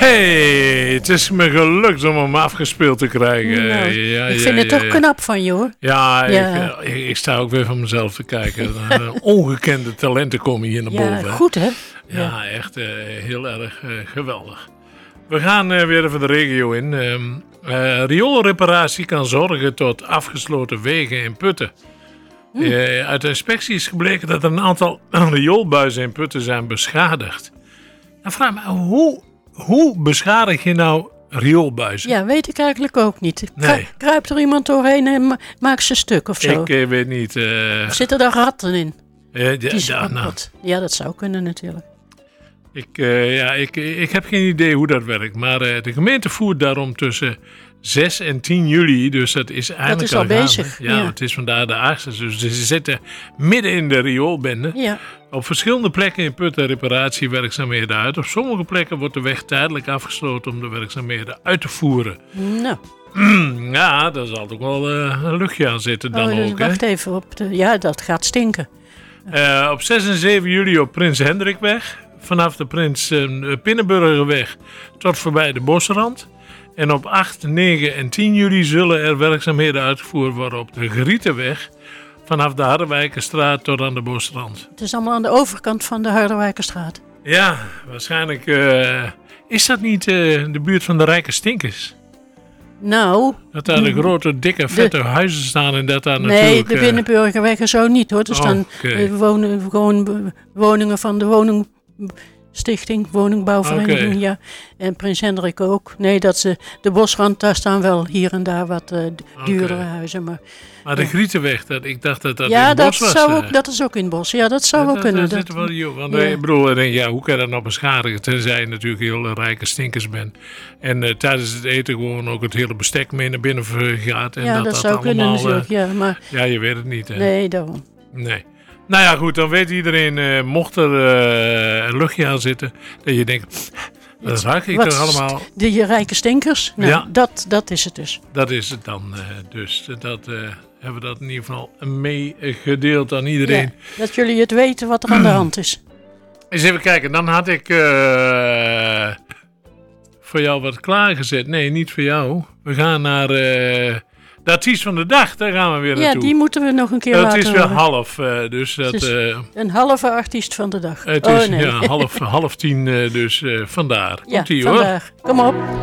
Hey, het is me gelukt om hem afgespeeld te krijgen. Nou, ik vind het toch knap van je, hoor. Ja, ik sta ook weer van mezelf te kijken. Ongekende talenten komen hier naar boven. Ja, goed hè? Ja, echt heel erg geweldig. We gaan weer even de regio in. Rioolreparatie kan zorgen tot afgesloten wegen in Putten. Uit de inspectie is gebleken dat er een aantal rioolbuizen in Putten zijn beschadigd. Dan vraag ik me, hoe beschadig je nou rioolbuizen? Ja, weet ik eigenlijk ook niet. Nee. Kruipt er iemand doorheen en maakt ze stuk of zo? Ik weet niet. Of zitten daar ratten in? Nou. Ja, dat zou kunnen natuurlijk. Ik heb geen idee hoe dat werkt. Maar de gemeente voert daarom tussen 6 en 10 juli. Dus dat is eigenlijk dat is al bezig. Ja, het is vandaag de 8e. Dus ze zitten midden in de rioolbende. Ja. Op verschillende plekken in Putten reparatiewerkzaamheden uit. Op sommige plekken wordt de weg tijdelijk afgesloten om de werkzaamheden uit te voeren. Nou. Ja, daar zal toch wel een luchtje aan zitten dan ook. Wacht even. Ja, dat gaat stinken. Op 6 en 7 juli op Prins Hendrikweg. Vanaf de Prins Pinnenburgerweg tot voorbij de Bosrand. En op 8, 9 en 10 juli zullen er werkzaamheden uitgevoerd worden op de Grietenweg. Vanaf de Harderwijkerstraat tot aan de Bosrand. Het is allemaal aan de overkant van de Harderwijkerstraat. Ja, waarschijnlijk is dat niet de buurt van de Rijke Stinkers. Nou... Dat daar de grote, dikke, vette huizen staan en dat daar natuurlijk... Nee, de Binnenburgerweg en zo niet, hoor. Er staan woningen van de Woningstichting, Woningbouwvereniging, ja. En Prins Hendrik ook. Nee, de Bosrand, daar staan wel hier en daar wat duurdere huizen. Maar de Grietenweg, ik dacht dat in het bos was. Ja, dat is ook in het bos. Ja, dat zou wel kunnen. Ik bedoel, hoe kan je dat nou beschadigen? Tenzij je natuurlijk heel rijke stinkers bent. En tijdens het eten gewoon ook het hele bestek mee naar binnen gaat. En dat zou kunnen natuurlijk. Ja, je weet het niet. Hè? Nee, daarom. Nee. Nou ja, goed, dan weet iedereen, mocht er een luchtje aan zitten, dat je denkt, dat raak ik toch allemaal. Die rijke stinkers? Nou, ja. Dat is het dus. Dat is het dan dus. Dat hebben we dat in ieder geval meegedeeld aan iedereen. Ja, dat jullie het weten wat er aan de hand is. Eens even kijken, dan had ik voor jou wat klaargezet. Nee, niet voor jou. We gaan naar... de artiest van de dag, daar gaan we weer naartoe. Ja, die moeten we nog een keer laten horen. Het is weer half, dus dat... een halve artiest van de dag. Het is half 10, dus vandaar. Komt-ie, hoor. Kom op.